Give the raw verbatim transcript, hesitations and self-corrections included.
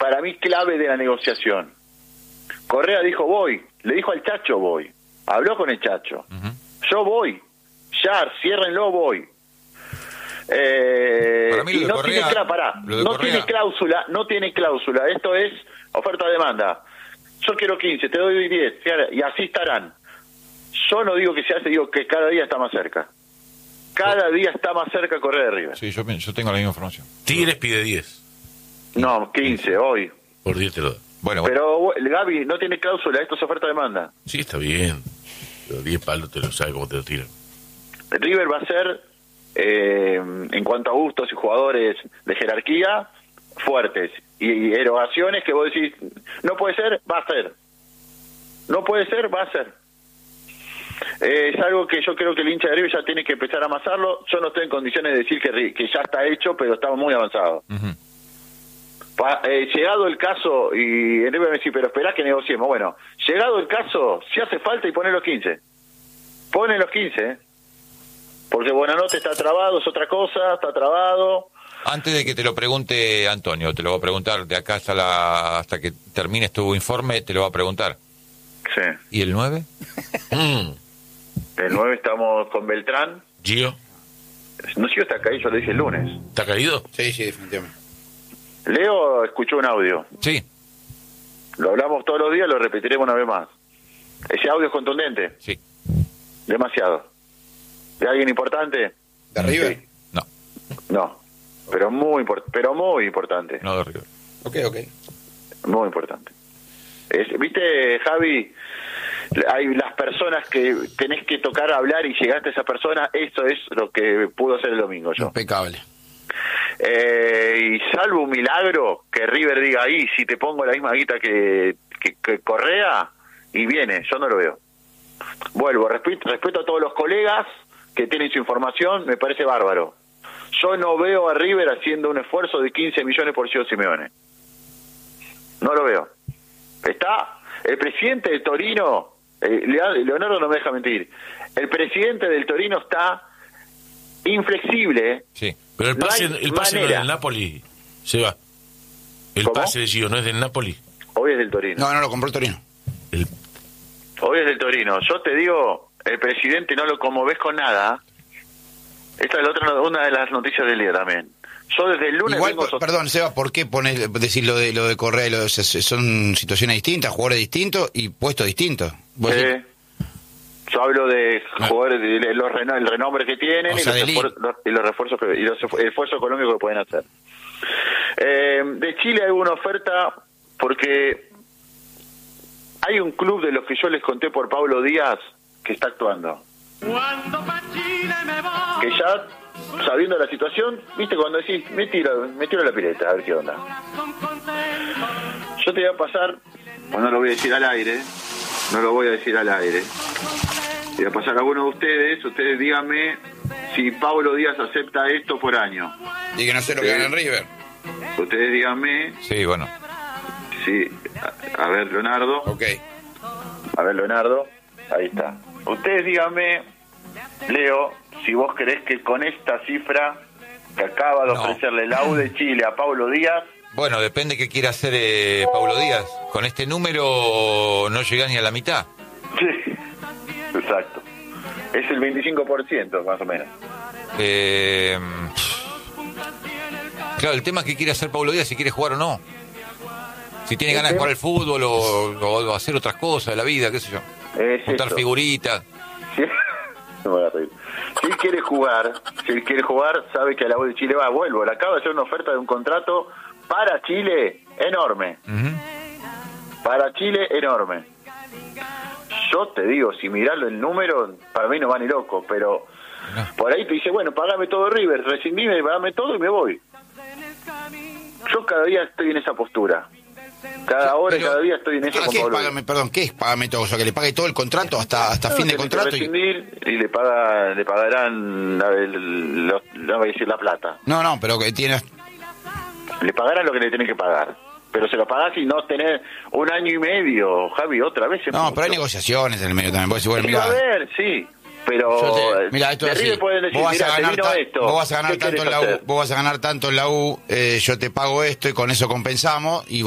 para mí clave de la negociación. Correa dijo voy, le dijo al Chacho voy, habló con el Chacho, uh-huh. yo voy, ya, ciérrenlo, voy. Eh, y no Correa, tiene clá, pará, no tiene cláusula, no tiene cláusula, esto es oferta-demanda. Yo quiero quince, te doy diez, y así estarán. Yo no digo que se hace, digo que cada día está más cerca. Cada día está más cerca Correa de River. Sí, yo, yo tengo la misma información. Tigres pide diez. No, quince, hoy. Por diez te lo doy. Bueno, pero bueno. Gaby, no tiene cláusula, esto es oferta-demanda. Sí, está bien. Pero diez palos te lo sabe cómo te lo tiran. River va a ser, eh, en cuanto a gustos y jugadores de jerarquía, fuertes. Y, y erogaciones que vos decís, no puede ser, va a ser. No puede ser, va a ser. Eh, es algo que yo creo que el hincha de River ya tiene que empezar a amasarlo. Yo no estoy en condiciones de decir que, que ya está hecho, pero estamos muy avanzados. Uh-huh. Pa, eh, llegado el caso, y en River me dice, pero esperá que negociemos. Bueno, llegado el caso, si hace falta y ponen los quince. Ponen los quince, ¿eh? Porque Buenanote está trabado, es otra cosa, está trabado. Antes de que te lo pregunte Antonio, te lo voy a preguntar de acá hasta la hasta que termines tu informe, te lo voy a preguntar. Sí. ¿Y el nueve? mm. El nueve estamos con Beltrán. ¿Gio? No, Gio está caído, yo le dije el lunes. ¿Está caído? Sí, sí, definitivamente. Leo escuchó un audio. Sí. Lo hablamos todos los días, lo repetiremos una vez más. ¿Ese audio es contundente? Sí. Demasiado. ¿De alguien importante? ¿De River? Sí. No. No. Pero muy, import- pero muy importante. No de River. Ok, ok. Muy importante. Es, ¿Viste, Javi? Hay las personas que tenés que tocar, hablar y llegaste a esa persona. Eso es lo que pudo hacer el domingo yo. Impecable. Eh, y salvo un milagro que River diga ahí, si te pongo la misma guita que, que, que Correa, y viene, yo no lo veo. Vuelvo, respeto, respeto a todos los colegas que tienen su información, me parece bárbaro. Yo no veo a River haciendo un esfuerzo de quince millones por Gio Simeone. No lo veo. Está el presidente de Torino, eh, Leonardo no me deja mentir, el presidente del Torino está inflexible. Sí. Pero el pase, no el pase no es del Napoli, se va. El ¿Cómo? pase de Gio no es del Napoli. Hoy es del Torino. No, no lo compró el Torino. El... Hoy es del Torino. Yo te digo, el presidente no lo conmoves con nada. Esta es la otra, una de las noticias del día también. Yo desde el lunes Igual, vengo so- perdón, Seba, ¿por qué pones, decir lo de, lo de Correa y lo de, son situaciones distintas, jugadores distintos y puestos distintos? Eh, yo hablo de jugadores, de, de los reno, el renombre que tienen o y, sea, los esfuer- los, y los refuerzos que, y los esfu- el esfuerzo económico que pueden hacer. Eh, de Chile hay una oferta porque hay un club de los que yo les conté por Pablo Díaz que está actuando. Que ya, sabiendo la situación, viste, cuando decís, me tiro, me tiro a la pileta, a ver qué onda. Yo te voy a pasar, pues no lo voy a decir al aire, no lo voy a decir al aire. Voy a pasar a alguno de ustedes, ustedes díganme si Pablo Díaz acepta esto por año. Y que no sé lo que gana en River. Ustedes díganme. Sí, bueno. Sí, a, a ver, Leonardo. Ok. A ver, Leonardo, ahí está. Ustedes díganme, Leo, si vos creés que con esta cifra que acaba de no. ofrecerle la U de Chile a Pablo Díaz... Bueno, depende qué quiera hacer eh, Pablo Díaz. Con este número no llegás ni a la mitad. Sí, exacto. Es el veinticinco por ciento, más o menos. Eh, claro, el tema es que quiere hacer Pablo Díaz, si quiere jugar o no. Si tiene ganas de jugar al fútbol o, o hacer otras cosas de la vida, qué sé yo. Es Juntar eso. figuritas. Sí. No me voy a reír. Si él quiere jugar, si él quiere jugar, sabe que a la U de Chile va, vuelvo. Le acaba de hacer una oferta de un contrato para Chile enorme. Uh-huh. Para Chile enorme. Yo te digo, si mirarlo el número, para mí no va ni loco, pero no. Por ahí te dice, bueno, pagame todo River, rescindime, pagame todo y me voy. Yo cada día estoy en esa postura. Cada hora y cada día estoy en eso. ¿Qué es págame, perdón, ¿qué es págame todo? O sea, que le pague todo el contrato hasta hasta no, fin de contrato. Rescindir y... y le paga, le pagarán, la, el, lo, no voy a decir la plata. No, no, pero que tienes... Le pagarán lo que le tienen que pagar. Pero se lo pagás y no tener un año y medio, Javi, otra vez. No, mucho. Pero hay negociaciones en el medio también. Vos decís, bueno, mira, a ver, sí. Pero te, mira, esto es así. Pueden decir, vos, vas mira, a ganar ta- esto. vos vas a ganar tanto en la U, vos vas a ganar tanto en la U, eh, yo te pago esto y con eso compensamos y